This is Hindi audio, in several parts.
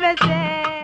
वैसे।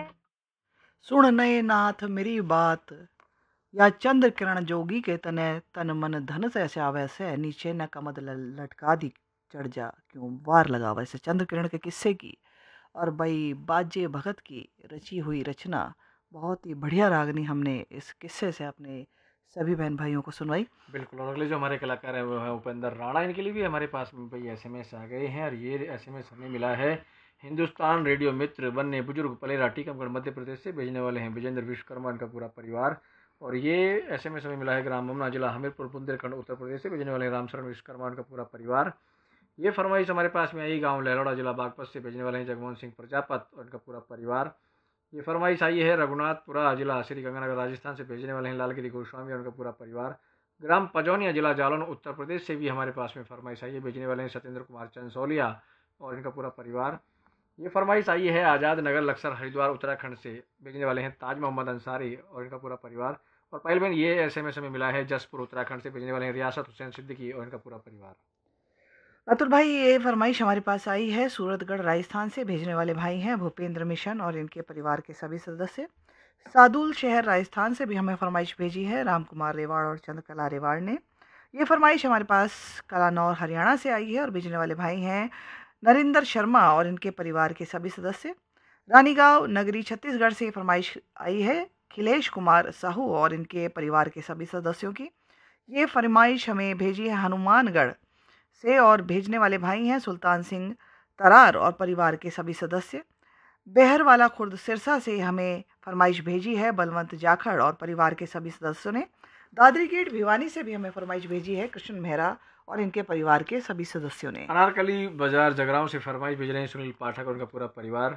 सुन नए नाथ मेरी बात, या चंद्र किरण जोगी के तने तन मन धन से ऐसे आवे से, नीचे न कमद लटका दी चढ़ जा क्यों वार लगा वैसे। चंद्र किरण के किस्से की और भाई बाजे भगत की रची हुई रचना बहुत ही बढ़िया रागनी हमने इस किस्से से अपने सभी बहन भाइयों को सुनवाई। बिल्कुल। और अगले जो हमारे कलाकार हैं वो है उपेंद्र राणा। इनके लिए भी हमारे पास में भाई एसएमएस आ गए हैं, और ये एसएमएस हमें मिला है हिंदुस्तान रेडियो मित्र बनने बुजुर्ग पलेरा टीकमगढ़ मध्य प्रदेश से। भेजने वाले हैं विजेंद्र विश्वकर्मा, इनका पूरा परिवार। और ये एसएमएस हमें मिला है ग्राम ममना, जिला हमीरपुर, बुंदेलखंड, उत्तर प्रदेश से। भेजने वाले हैं रामशरण विश्वकर्मा, इनका पूरा परिवार। ये फरमाइश हमारे पास में आई गांव लहरोड़ा, जिला बागपत से। भेजने वाले हैं जगमोहन सिंह प्रजापत और इनका पूरा परिवार। ये फरमाइश आई है रघुनाथपुरा, जिला श्री गंगानगर, राजस्थान से। भेजने वाले हैं लालगिरी गोस्वामी और उनका पूरा परिवार। ग्राम पजौनिया, जिला जालौन, उत्तर प्रदेश से भी हमारे पास में फरमाइश आई है। भेजने वाले हैं सत्येंद्र कुमार चंसोलिया और इनका पूरा परिवार। ये फरमाइश आई है आज़ाद नगर, लक्सर, हरिद्वार, उत्तराखंड से। भेजने वाले हैं ताज मोहम्मद अंसारी और इनका पूरा परिवार। और पहले में ये एसएमएस हमें मिला है जसपुर, उत्तराखंड से। भेजने वाले हैं रियासत हुसैन सिद्दीकी और इनका पूरा परिवार। अतुल भाई, ये फरमाइश हमारे पास आई है सूरतगढ़, राजस्थान से। भेजने वाले भाई हैं भूपेंद्र मिशन और इनके परिवार के सभी सदस्य। सादुल शहर, राजस्थान से भी हमें फरमाइश भेजी है राम कुमार रेवाड़ और चंद्रकला रेवाड़ ने। ये फरमाइश हमारे पास कलानौर, हरियाणा से आई है और भेजने वाले भाई हैं नरेंद्र शर्मा और इनके परिवार के सभी सदस्य। रानीगांव नगरी, छत्तीसगढ़ से ये फरमाइश आई है खिलेश कुमार साहू और इनके परिवार के सभी सदस्यों की। ये फरमाइश हमें भेजी है हनुमानगढ़ से और भेजने वाले भाई हैं सुल्तान सिंह तरार और परिवार के सभी सदस्य। बेहरवाला खुर्द, सिरसा से हमें फरमाइश भेजी है बलवंत जाखड़ और परिवार के सभी सदस्यों ने। दादरी गेट, भिवानी से भी हमें फरमाइश भेजी है कृष्ण मेहरा और इनके परिवार के सभी सदस्यों ने। अनारकली बाजार, जगरांव से फरमाइश भेज रहे हैं सुनील पाठक और उनका पूरा परिवार।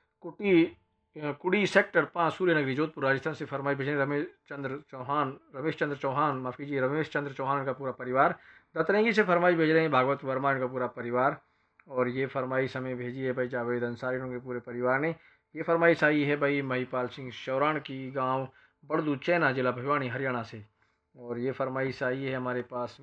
कुड़ी सेक्टर 5, सूर्यनगरी, जोधपुर, राजस्थान से फरमाइश भेज रहे हैं रमेश चंद्र चौहान का पूरा परिवार। दतरंगी से फरमाइश भेज रहे हैं भागवत वर्मा, इनका पूरा परिवार। और ये फरमाइश हमें भेजी है भाई जावेद अंसारी, उनके पूरे परिवार ने। ये फरमाइश आई है भाई महिपाल सिंह शौरान की, गांव बड़दू, चैना, जिला भिवानी, हरियाणा से। और ये फरमाइश आई है हमारे पास